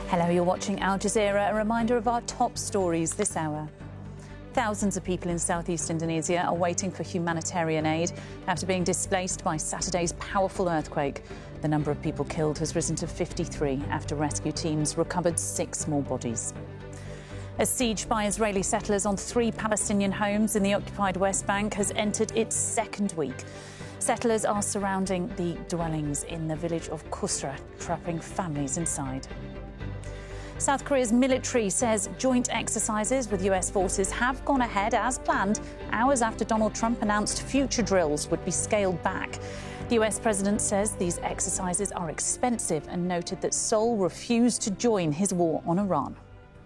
Hello, you're watching Al Jazeera. A reminder of our top stories this hour. Thousands of people in southeast Indonesia are waiting for humanitarian aid after being displaced by Saturday's powerful earthquake. The number of people killed has risen to 53 after rescue teams recovered 6 more bodies. A siege by Israeli settlers on 3 Palestinian homes in the occupied West Bank has entered its 2nd week. Settlers are surrounding the dwellings in the village of Kusra, trapping families inside. South Korea's military says joint exercises with US forces have gone ahead as planned, hours after Donald Trump announced future drills would be scaled back. The US president says these exercises are expensive and noted that Seoul refused to join his war on Iran.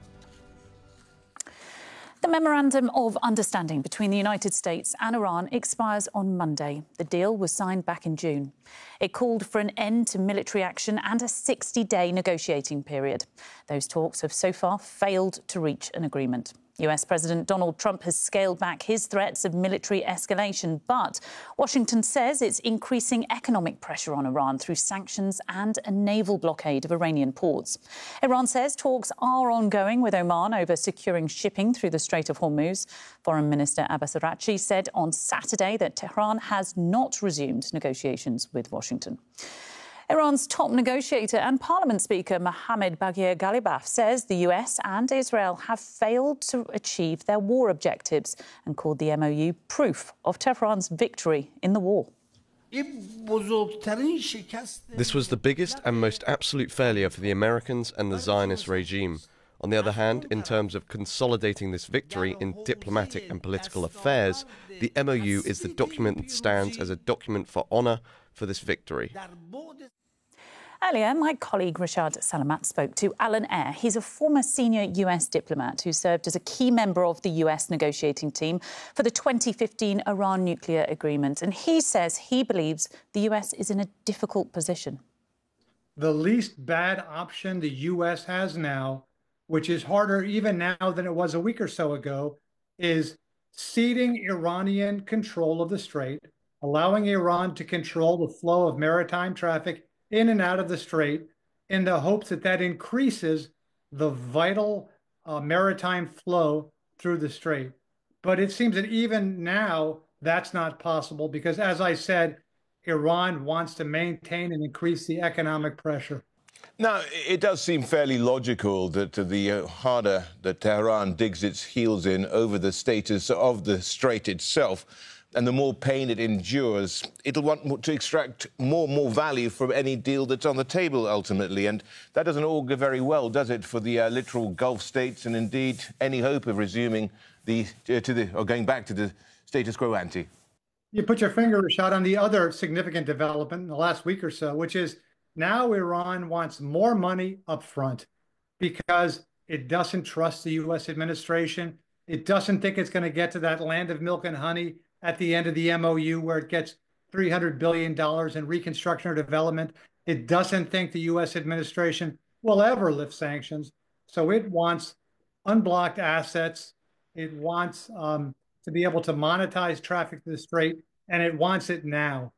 The Memorandum of Understanding between the United States and Iran expires on Monday. The deal was signed back in June. It called for an end to military action and a 60-day negotiating period. Those talks have so far failed to reach an agreement. US President Donald Trump has scaled back his threats of military escalation, but Washington says it's increasing economic pressure on Iran through sanctions and a naval blockade of Iranian ports. Iran says talks are ongoing with Oman over securing shipping through the Strait of Hormuz. Foreign Minister Abbas Araghchi said on Saturday that Tehran has not resumed negotiations with Washington. Iran's top negotiator and Parliament Speaker Mohammad Bagher Ghalibaf says the US and Israel have failed to achieve their war objectives and called the MOU proof of Tehran's victory in the war. This was the biggest and most absolute failure for the Americans and the Zionist regime. On the other hand, in terms of consolidating this victory in diplomatic and political affairs, the MOU is the document that stands as a document for honour for this victory. Earlier, my colleague Rashad Salamat spoke to Alan Eyre. He's a former senior US diplomat who served as a key member of the US negotiating team for the 2015 Iran nuclear agreement. And he says he believes the US is in a difficult position. The least bad option the US has now, which is harder even now than it was a week or so ago, is ceding Iranian control of the strait, allowing Iran to control the flow of maritime traffic in and out of the strait in the hopes that that increases the vital maritime flow through the strait. But it seems that even now that's not possible because, as I said, Iran wants to maintain and increase the economic pressure. Now, it does seem fairly logical that the harder that Tehran digs its heels in over the status of the strait itself, and the more pain it endures, it'll want to extract more value from any deal that's on the table, ultimately. And that doesn't augur very well, does it, for the littoral Gulf states and, indeed, any hope of resuming or going back to the status quo ante? You put your finger, Rashad, on the other significant development in the last week or so, which is now Iran wants more money up front because it doesn't trust the U.S. administration. It doesn't think it's going to get to that land of milk and honey at the end of the MOU where it gets $300 billion in reconstruction or development. It doesn't think the U.S. administration will ever lift sanctions. So it wants unblocked assets. It wants to be able to monetize traffic to the strait, and it wants it now.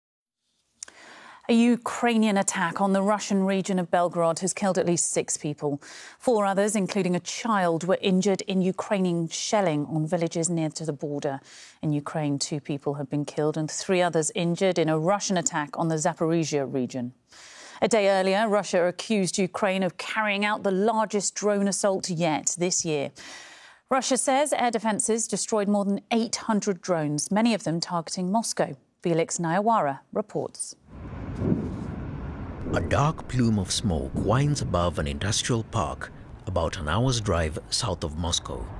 A Ukrainian attack on the Russian region of Belgorod has killed at least 6 people. 4 others, including a child, were injured in Ukrainian shelling on villages near to the border. In Ukraine, 2 people have been killed and 3 others injured in a Russian attack on the Zaporizhia region. A day earlier, Russia accused Ukraine of carrying out the largest drone assault yet this year. Russia says air defences destroyed more than 800 drones, many of them targeting Moscow. Felix Nayawara reports. A dark plume of smoke winds above an industrial park about an hour's drive south of Moscow.